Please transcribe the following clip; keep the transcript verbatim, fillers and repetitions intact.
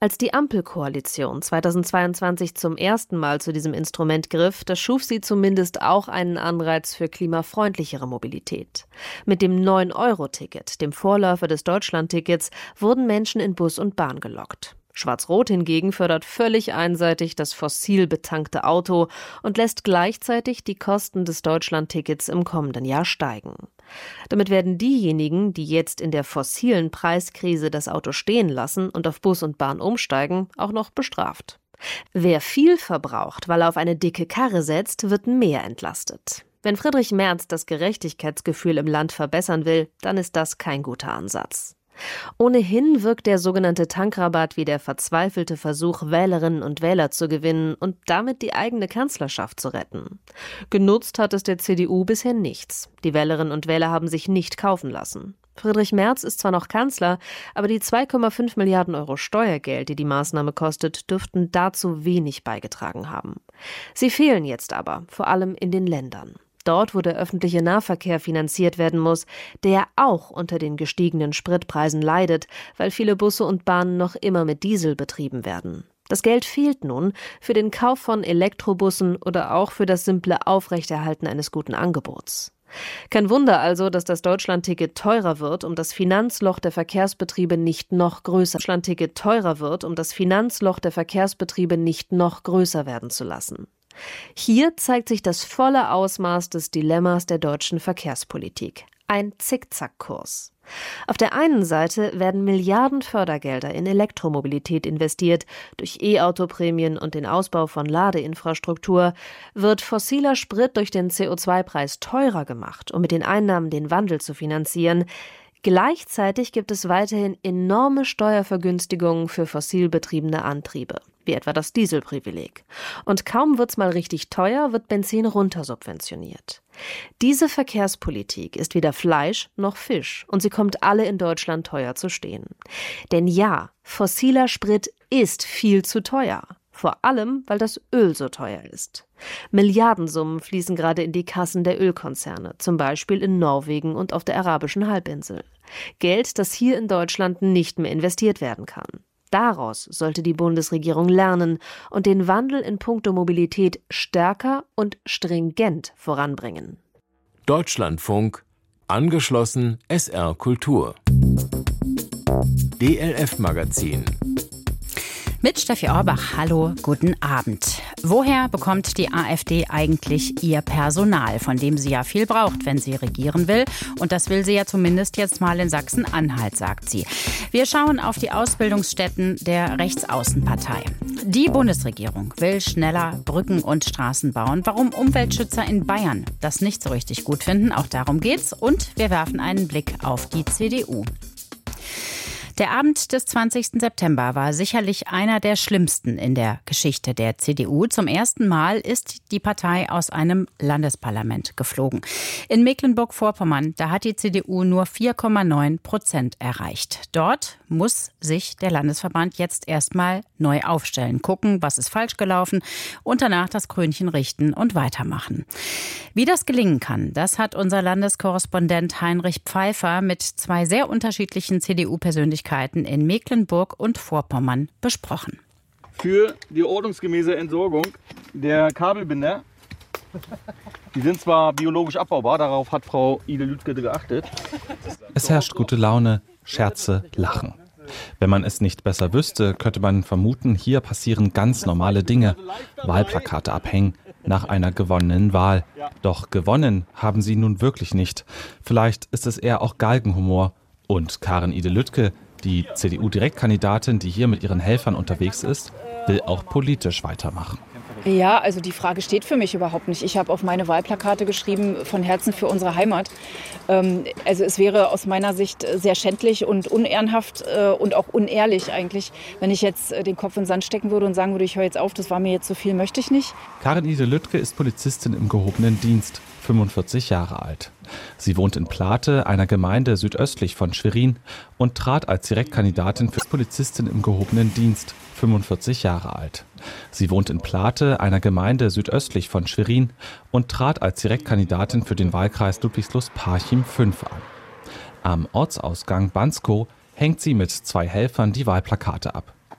Als die Ampelkoalition zweitausendzweiundzwanzig zum ersten Mal zu diesem Instrument griff, da schuf sie zumindest auch einen Anreiz für klimafreundlichere Mobilität. Mit dem neun Euro Ticket, dem Vorläufer des Deutschlandtickets, wurden Menschen in Bus und Bahn gelockt. Schwarz-Rot hingegen fördert völlig einseitig das fossil betankte Auto und lässt gleichzeitig die Kosten des Deutschlandtickets im kommenden Jahr steigen. Damit werden diejenigen, die jetzt in der fossilen Preiskrise das Auto stehen lassen und auf Bus und Bahn umsteigen, auch noch bestraft. Wer viel verbraucht, weil er auf eine dicke Karre setzt, wird mehr entlastet. Wenn Friedrich Merz das Gerechtigkeitsgefühl im Land verbessern will, dann ist das kein guter Ansatz. Ohnehin wirkt der sogenannte Tankrabatt wie der verzweifelte Versuch, Wählerinnen und Wähler zu gewinnen und damit die eigene Kanzlerschaft zu retten. Genutzt hat es der C D U bisher nichts. Die Wählerinnen und Wähler haben sich nicht kaufen lassen. Friedrich Merz ist zwar noch Kanzler, aber die zwei Komma fünf Milliarden Euro Steuergeld, die die Maßnahme kostet, dürften dazu wenig beigetragen haben. Sie fehlen jetzt aber, vor allem in den Ländern. Dort, wo der öffentliche Nahverkehr finanziert werden muss, der auch unter den gestiegenen Spritpreisen leidet, weil viele Busse und Bahnen noch immer mit Diesel betrieben werden. Das Geld fehlt nun für den Kauf von Elektrobussen oder auch für das simple Aufrechterhalten eines guten Angebots. Kein Wunder also, dass das Deutschlandticket teurer wird, um das Finanzloch der Verkehrsbetriebe nicht noch größer Deutschlandticket teurer wird, um das Finanzloch der Verkehrsbetriebe nicht noch größer werden zu lassen. Hier zeigt sich das volle Ausmaß des Dilemmas der deutschen Verkehrspolitik. Ein Zickzackkurs. Auf der einen Seite werden Milliarden Fördergelder in Elektromobilität investiert. Durch E-Auto-Prämien und den Ausbau von Ladeinfrastruktur wird fossiler Sprit durch den C O zwei Preis teurer gemacht, um mit den Einnahmen den Wandel zu finanzieren. Gleichzeitig gibt es weiterhin enorme Steuervergünstigungen für fossil betriebene Antriebe, wie etwa das Dieselprivileg. Und kaum wird's mal richtig teuer, wird Benzin runtersubventioniert. Diese Verkehrspolitik ist weder Fleisch noch Fisch und sie kommt alle in Deutschland teuer zu stehen. Denn ja, fossiler Sprit ist viel zu teuer. Vor allem, weil das Öl so teuer ist. Milliardensummen fließen gerade in die Kassen der Ölkonzerne, zum Beispiel in Norwegen und auf der arabischen Halbinsel. Geld, das hier in Deutschland nicht mehr investiert werden kann. Daraus sollte die Bundesregierung lernen und den Wandel in puncto Mobilität stärker und stringent voranbringen. Deutschlandfunk, angeschlossen S R Kultur. D L F-Magazin. Mit Steffi Orbach, hallo, guten Abend. Woher bekommt die AfD eigentlich ihr Personal, von dem sie ja viel braucht, wenn sie regieren will? Und das will sie ja zumindest jetzt mal in Sachsen-Anhalt, sagt sie. Wir schauen auf die Ausbildungsstätten der Rechtsaußenpartei. Die Bundesregierung will schneller Brücken und Straßen bauen. Warum Umweltschützer in Bayern das nicht so richtig gut finden, auch darum geht's. Und wir werfen einen Blick auf die C D U. Der Abend des zwanzigsten September war sicherlich einer der schlimmsten in der Geschichte der C D U. Zum ersten Mal ist die Partei aus einem Landesparlament geflogen. In Mecklenburg-Vorpommern, da hat die C D U nur vier Komma neun Prozent erreicht. Dort muss sich der Landesverband jetzt erstmal neu aufstellen, gucken, was ist falsch gelaufen und danach das Krönchen richten und weitermachen. Wie das gelingen kann, das hat unser Landeskorrespondent Heinrich Pfeiffer mit zwei sehr unterschiedlichen C D U-Persönlichkeiten in Mecklenburg und Vorpommern besprochen. Für die ordnungsgemäße Entsorgung der Kabelbinder. Die sind zwar biologisch abbaubar, darauf hat Frau Ide Lüdke geachtet. Es herrscht gute Laune, Scherze, Lachen. Wenn man es nicht besser wüsste, könnte man vermuten, hier passieren ganz normale Dinge. Wahlplakate abhängen nach einer gewonnenen Wahl. Doch gewonnen haben sie nun wirklich nicht. Vielleicht ist es eher auch Galgenhumor. Und Karin Ide Lüdke, die C D U-Direktkandidatin, die hier mit ihren Helfern unterwegs ist, will auch politisch weitermachen. Ja, also die Frage steht für mich überhaupt nicht. Ich habe auf meine Wahlplakate geschrieben, von Herzen für unsere Heimat. Ähm, also es wäre aus meiner Sicht sehr schändlich und unehrenhaft äh, und auch unehrlich eigentlich, wenn ich jetzt äh, den Kopf in den Sand stecken würde und sagen würde, ich höre jetzt auf, das war mir jetzt zu viel, möchte ich nicht. Karin Ide Lüdke ist Polizistin im gehobenen Dienst, fünfundvierzig Jahre alt. Sie wohnt in Plate, einer Gemeinde südöstlich von Schwerin, und trat als Direktkandidatin für Polizistin im gehobenen Dienst, fünfundvierzig Jahre alt. Sie wohnt in Plate, einer Gemeinde südöstlich von Schwerin, und trat als Direktkandidatin für den Wahlkreis Ludwigslust-Parchim fünf an. Am Ortsausgang Banskow hängt sie mit zwei Helfern die Wahlplakate ab.